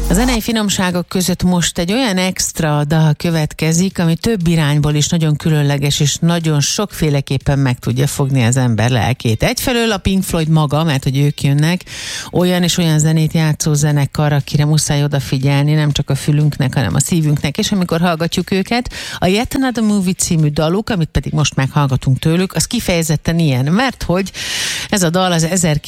A zenei finomságok között most egy olyan extra dal következik, ami több irányból is nagyon különleges, és nagyon sokféleképpen meg tudja fogni az ember lelkét. Egyfelől a Pink Floyd maga, mert hogy ők jönnek, olyan és olyan zenét játszó zenekar, akire muszáj odafigyelni, nem csak a fülünknek, hanem a szívünknek, és amikor hallgatjuk őket, a Yet Another Movie című daluk, amit pedig most meghallgatunk tőlük, az kifejezetten ilyen, mert hogy ez a dal az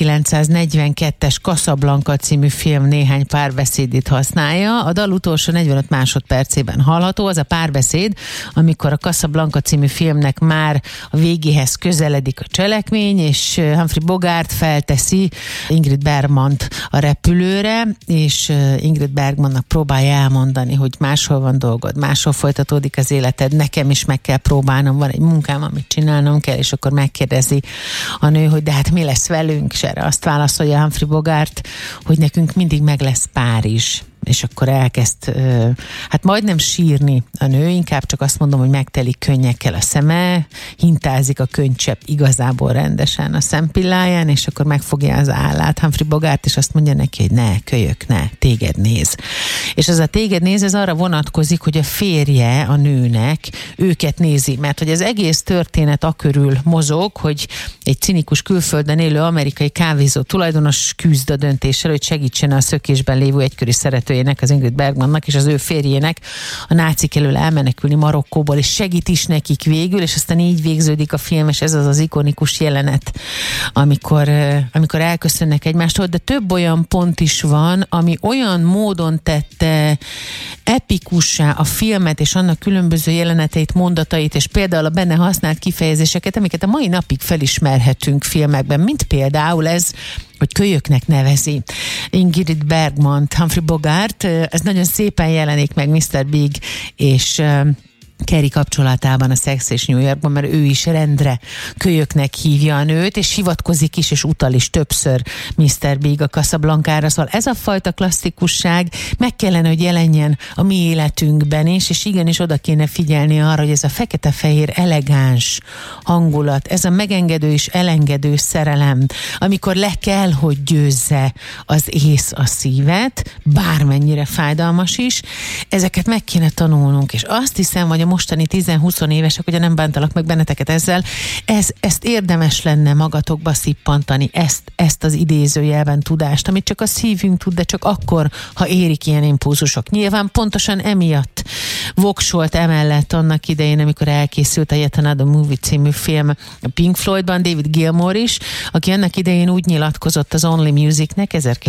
1942-es Casablanca című film néhány párbeszédét használja. A dal utolsó 45 másodpercében hallható, az a párbeszéd, amikor a Casablanca című filmnek már a végéhez közeledik a cselekmény, és Humphrey Bogart felteszi Ingrid Bergmant a repülőre, és Ingrid Bergmannak próbálja elmondani, hogy máshol van dolgod, máshol folytatódik az életed, nekem is meg kell próbálnom, van egy munkám, amit csinálnom kell, és akkor megkérdezi a nő, hogy de hát mi lesz velünk, és erre azt válaszolja Humphrey Bogart, hogy nekünk mindig meg lesz Párizs. És akkor elkezd, hát majdnem sírni a nő, inkább csak azt mondom, hogy megtelik könnyekkel a szeme, hintázik a könycsepp igazából rendesen a szempilláján, és akkor megfogja az állát Humphrey Bogart, és azt mondja neki, hogy ne, kölyök, ne, téged néz. És ez a téged néz, ez arra vonatkozik, hogy a férje a nőnek őket nézi, mert hogy az egész történet akörül mozog, hogy egy cinikus külföldön élő amerikai kávézó tulajdonos küzd a döntéssel, hogy segítsen a szökésben lévő egykori szeretőjének, az Ingrid Bergmannak és az ő férjének a nácik elől elmenekülni Marokkóból, és segít is nekik végül, és aztán így végződik a film, és ez az az ikonikus jelenet, amikor elköszönnek egymástól, de több olyan pont is van, ami olyan módon tette epikussá a filmet, és annak különböző jeleneteit, mondatait, és például a benne használt kifejezéseket, amiket a mai napig felismerhetünk filmekben, mint például ez, hogy kölyöknek nevezi Ingrid Bergmant, Humphrey Bogart. Ez nagyon szépen jelenik meg Mr. Big és Carrie kapcsolatában a Sex és New Yorkban, mert ő is rendre kölyöknek hívja a nőt, és hivatkozik is, és utal is többször Mr. Big a Casablancára. Szóval ez a fajta klasszikusság meg kellene, hogy jelenjen a mi életünkben is, és igenis oda kéne figyelni arra, hogy ez a fekete-fehér elegáns hangulat, ez a megengedő és elengedő szerelem, amikor le kell, hogy győzze az ész a szívet, bármennyire fájdalmas is, ezeket meg kéne tanulnunk, és azt hiszem, hogy a mostani 10-20 évesek, ugye nem bántalak meg benneteket ezzel, ezt érdemes lenne magatokba szippantani, ezt az idézőjelben tudást, amit csak a szívünk tud, de csak akkor, ha érik ilyen impulzusok. Nyilván pontosan emiatt voksolt emellett annak idején, amikor elkészült a Yet Another Movie című film a Pink Floydban, David Gilmour is, aki annak idején úgy nyilatkozott az Only Musicnek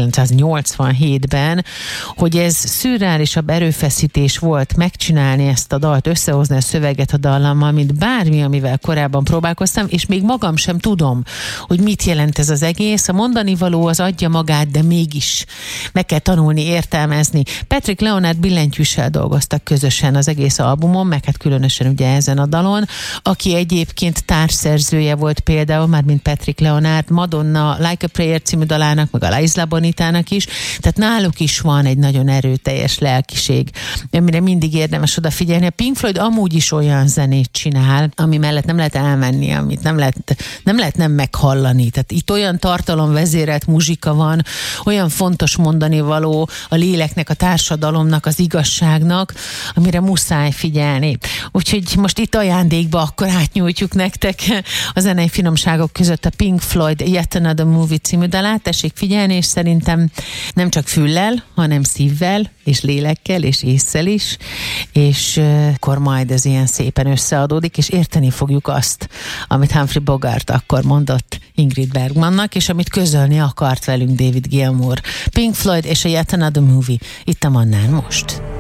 1987-ben, hogy ez szürreálisabb erőfeszítés volt megcsinálni ezt a dalt, összehozni a szöveget a dallammal, mint bármi, amivel korábban próbálkoztam, és még magam sem tudom, hogy mit jelent ez az egész. A mondani való az adja magát, de mégis meg kell tanulni, értelmezni. Patrick Leonard billentyűssel dolgoztak közösen az egész albumon, meg hát különösen ugye ezen a dalon, aki egyébként társszerzője volt például, már mint Patrick Leonard, Madonna Like a Prayer című dalának, meg a La Isla Bonitának is, tehát náluk is van egy nagyon erőteljes lelkiség, amire mindig érdemes odafigyelni. A Pink Floyd amúgy is olyan zenét csinál, ami mellett nem lehet elmenni, amit nem lehet nem meghallani. Tehát itt olyan tartalomvezérelt muzsika van, olyan fontos mondani való a léleknek, a társadalomnak, az igazságnak, amire muszáj figyelni. Úgyhogy most itt ajándékba akkor átnyújtjuk nektek a zenei finomságok között a Pink Floyd Yet Another Movie című dalát. Tessék figyelni, és szerintem nem csak füllel, hanem szívvel, és lélekkel, és ésszel is, és akkor majd ez ilyen szépen összeadódik, és érteni fogjuk azt, amit Humphrey Bogart akkor mondott Ingrid Bergmannak, és amit közölni akart velünk David Gilmour. Pink Floyd és a Yet Another Movie itt a Mannán most.